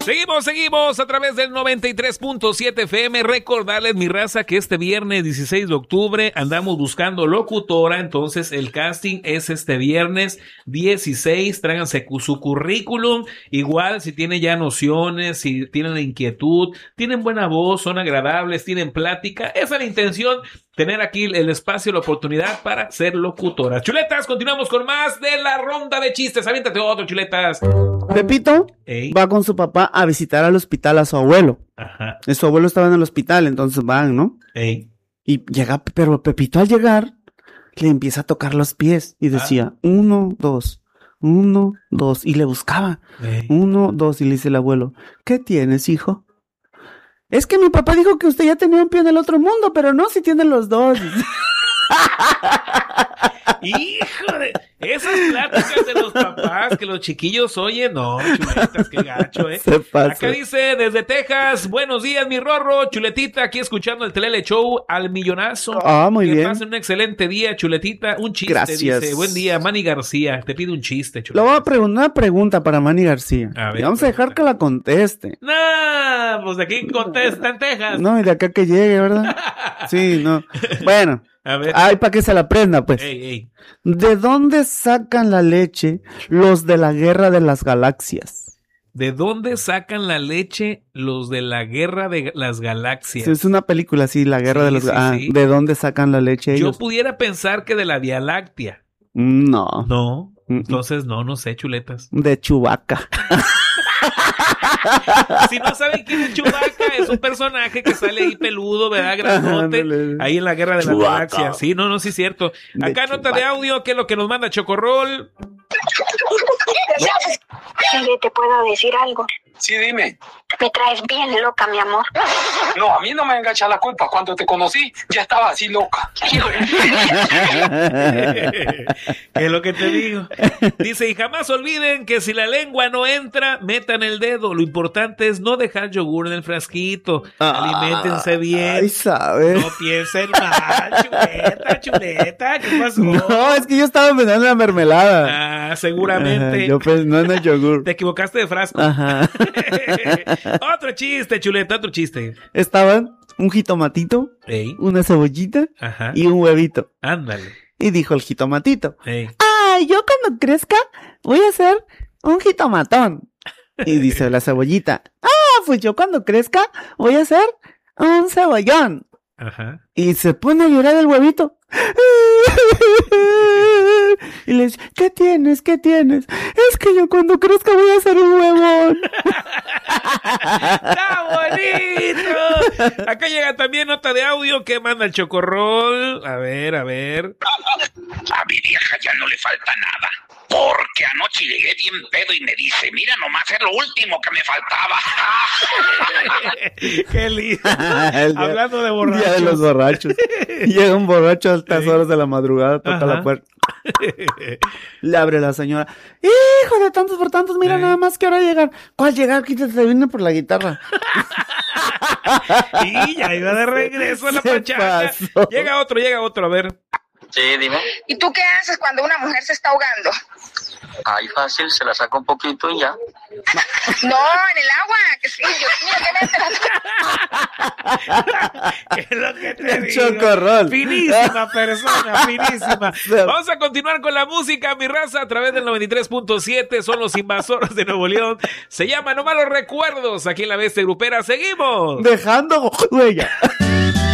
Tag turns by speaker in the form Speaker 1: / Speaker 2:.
Speaker 1: Seguimos a través del 93.7 FM. Recordarles, mi raza, que este viernes 16 de octubre andamos buscando locutora. Entonces el casting es este viernes 16. Tráiganse su currículum. Igual si tienen ya nociones, si tienen inquietud, tienen buena voz, son agradables, tienen plática. Esa es la intención. Tener aquí el espacio, la oportunidad para ser locutora. Chuletas, continuamos con más de la ronda de chistes. Aviéntate otro, chuletas.
Speaker 2: Pepito va con su papá a visitar al hospital a su abuelo.
Speaker 1: Ajá.
Speaker 2: Su abuelo estaba en el hospital, entonces van, ¿no? Y llega, pero Pepito al llegar le empieza a tocar los pies y decía 1, 2, 1, 2 y le buscaba 1, 2 y le dice el abuelo, ¿qué tienes, hijo? Es que mi papá dijo que usted ya tenía un pie en el otro mundo, pero no, si tiene los dos.
Speaker 1: Hijo de... Esas pláticas de los papás que los chiquillos oyen, no, chuletas, qué gacho,
Speaker 2: Se pasa.
Speaker 1: Acá dice, desde Texas, buenos días, mi Rorro, chuletita, aquí escuchando el Telele Show al millonazo.
Speaker 2: Muy bien.
Speaker 1: Que pasen un excelente día, chuletita. Un chiste,
Speaker 2: Gracias.
Speaker 1: dice, buen día, Manny García, te pido un chiste,
Speaker 2: Le
Speaker 1: chuletita.
Speaker 2: voy a preguntar una pregunta para Manny García.
Speaker 1: A ver,
Speaker 2: y vamos a dejar que la conteste.
Speaker 1: Nah, pues de aquí contesta en Texas.
Speaker 2: No, y de acá que llegue, ¿verdad? Sí, no. Bueno.
Speaker 1: A ver.
Speaker 2: Ay, para que se la aprenda, pues.
Speaker 1: Ey.
Speaker 2: ¿De dónde sacan la leche los de la Guerra de las Galaxias?
Speaker 1: ¿De dónde sacan la leche los de la Guerra de las Galaxias?
Speaker 2: Sí, es una película así, la Guerra de las Galaxias.
Speaker 1: Sí.
Speaker 2: ¿De dónde sacan la leche ellos?
Speaker 1: Yo pudiera pensar que de la Vía Láctea.
Speaker 2: No.
Speaker 1: No. Entonces, no sé, chuletas.
Speaker 2: De Chewbacca.
Speaker 1: Si no saben quién es Chewbacca, es un personaje que sale ahí peludo, ¿verdad? Grandote, ahí en la Guerra de las Galaxias. Sí, sí es cierto. Acá nota de audio, que es lo que nos manda Chocorrol.
Speaker 3: Oye, ¿te puedo decir algo?
Speaker 4: Sí, dime.
Speaker 3: Me traes bien loca, mi amor.
Speaker 4: No, a mí no me engancha la culpa. Cuando te conocí, ya estaba así loca.
Speaker 1: Es lo que te digo. Dice, y jamás olviden que si la lengua no entra, metan el dedo. Lo importante es no dejar yogur en el frasquito. Aliméntense bien.
Speaker 2: Ay, ¿sabes?
Speaker 1: No piensen mal, chuleta. ¿Qué pasó?
Speaker 2: No, es que yo estaba pensando en la mermelada.
Speaker 1: Ah, seguramente.
Speaker 2: Ajá, yo pensé, no en el yogur.
Speaker 1: Te equivocaste de frasco.
Speaker 2: Ajá.
Speaker 1: Otro chiste, chuleta, otro chiste.
Speaker 2: Estaban un jitomatito, una cebollita y un huevito.
Speaker 1: Ándale.
Speaker 2: Y dijo el jitomatito, yo cuando crezca voy a ser un jitomatón. Y dice la cebollita, pues yo cuando crezca voy a ser un cebollón.
Speaker 1: Ajá.
Speaker 2: Y se pone a llorar el huevito. Y le dice, ¿qué tienes? Es que yo cuando crezca voy a ser un huevón.
Speaker 1: ¡Está bonito! Acá llega también nota de audio que manda el Chocorrol. A ver.
Speaker 5: A mi vieja ya no le falta nada. Porque anoche llegué bien pedo y me dice, mira, nomás es lo último que me faltaba.
Speaker 1: ¡Qué lindo! Hablando de borrachos.
Speaker 2: Día de los borrachos. Llega un borracho a altas horas de la madrugada, toca la puerta. Le abre la señora. Hijo de tantos por tantos, mira nada más que hora llegar. ¿Cuál llegar? Quítate, te vine por la guitarra.
Speaker 1: Y ya iba de regreso a la pachaca. Llega otro, a ver.
Speaker 5: Sí, dime.
Speaker 3: ¿Y tú qué haces cuando una mujer se está ahogando?
Speaker 5: Ay, fácil, se la saca un poquito y ya.
Speaker 3: No, en el agua, que sí,
Speaker 1: ¿Qué es lo que te digo?
Speaker 2: Chocorrol.
Speaker 1: Finísima persona, finísima. Vamos a continuar con la música, mi raza, a través del 93.7. Son los Invasores de Nuevo León. Se llama No Malos Recuerdos. Aquí en la Bestia Grupera. Seguimos.
Speaker 2: Dejando huella.